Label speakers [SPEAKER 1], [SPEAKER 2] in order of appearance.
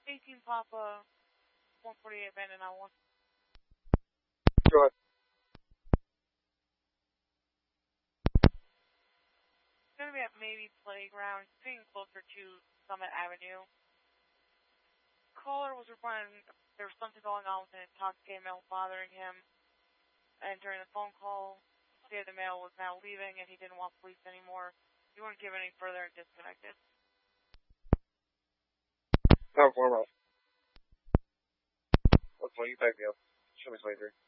[SPEAKER 1] 18 Papa, 148 abandoned on 1.
[SPEAKER 2] Go ahead.
[SPEAKER 1] It's going to be at maybe Playground, getting closer to Summit Avenue. Caller was reporting there was something going on with an intoxicated male bothering him. And during the phone call, the male was now leaving and he didn't want police anymore. He wouldn't give any further and disconnected.
[SPEAKER 2] Time for warm up. Let's let you back me up. Show me 23.